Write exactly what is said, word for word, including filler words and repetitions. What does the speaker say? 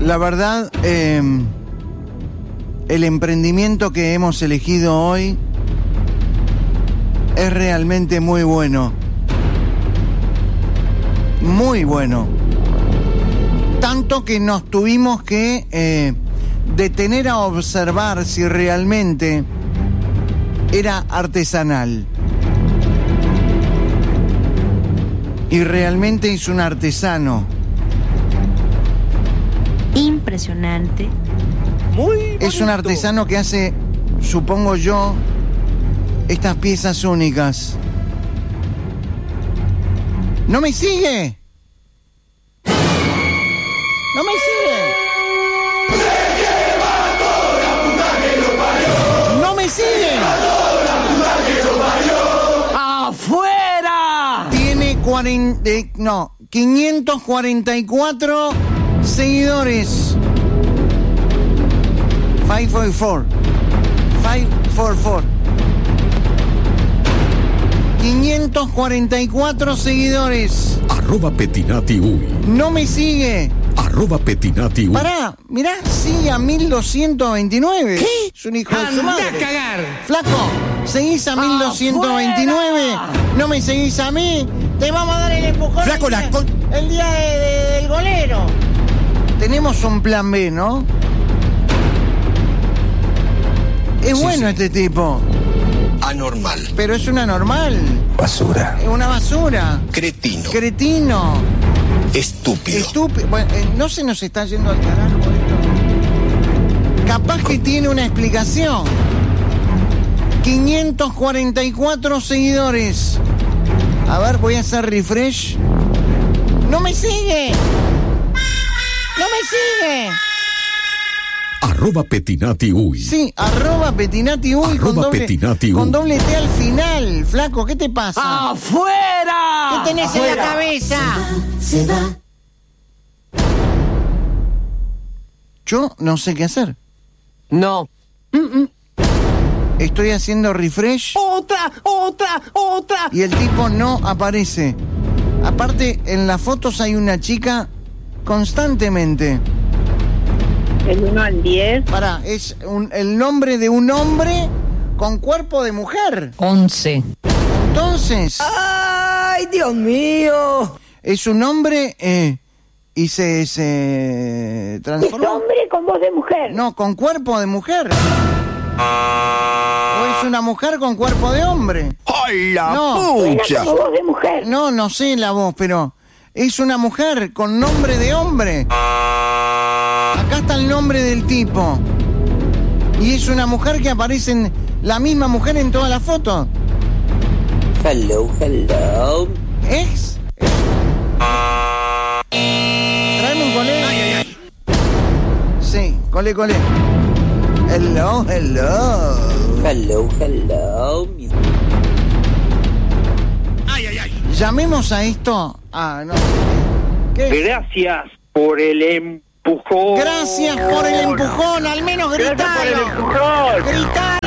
La verdad, eh, el emprendimiento que hemos elegido hoy es realmente muy bueno. Muy bueno. Tanto que nos tuvimos que eh, detener a observar si realmente era artesanal. Y realmente es un artesano. Impresionante. Muy bonito. Es un artesano que hace, supongo yo, estas piezas únicas. ¿No me sigue? ¿No me sigue? ¡No me sigue! ¡Afuera! Tiene cuarenta, eh, no, quinientos cuarenta y cuatro seguidores. quinientos cuarenta y cuatro. quinientos cuarenta y cuatro. quinientos cuarenta y cuatro seguidores. Arroba Petinati Uy. No me sigue. Arroba Petinati Uy. Pará, mirá, sigue a mil doscientos veintinueve. ¿Qué? Es un hijo de su ¡Anda madre. a cagar! Flaco, ¿seguís a mil doscientos veintinueve? ¿No me seguís a mí? Te vamos a dar el empujón. Flaco, el la día, con- el día de- de- del golero. Tenemos un plan B, ¿no? Es Sí, bueno sí. este tipo, Anormal. pero es una normal. Basura. Es una basura. Cretino. Cretino. Estúpido. Estúpido. Bueno, eh, no se nos está yendo al carajo esto. Capaz que tiene una explicación. quinientos cuarenta y cuatro seguidores. A ver, voy a hacer refresh. ¡No me sigue! ¡No me sigue! Arroba Petinati Uy. Sí, arroba Petinati Uy con Arroba doble, Petinati Uy. con doble T al final. Flaco, ¿qué te pasa? ¡Afuera! ¿Qué tenés en la cabeza? Se va. Yo no sé qué hacer. No. Estoy haciendo refresh ¡Otra! ¡Otra! ¡Otra! y el tipo no aparece. Aparte, en las fotos hay una chica constantemente. El uno al diez. Pará, es un- el nombre de un hombre con cuerpo de mujer. once. Entonces, ¡Ay, Dios mío! es un hombre eh, y se, se Es transformó. hombre con voz de mujer. No, con cuerpo de mujer. O es una mujer con cuerpo de hombre. ¡Ay, la No. Suena como voz de mujer. No, no sé la voz, pero es una mujer con nombre de hombre. Acá está el nombre del tipo. Y es una mujer que aparece en la misma mujer en todas las fotos. Hello, hello. ¿Es? Traeme un colé. Sí, colé, colé. Hello, hello. Hello, hello. Llamemos a esto. Ah, no sé. ¿Qué? Gracias por el empujón. Gracias por el empujón, al menos Gracias por el gritalo. empujón. Gritalo.